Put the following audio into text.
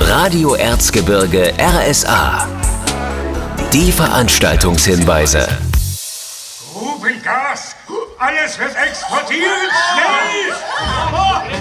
Radio Erzgebirge RSA. Die Veranstaltungshinweise. Grubengas! Alles wird explodieren! Schnell!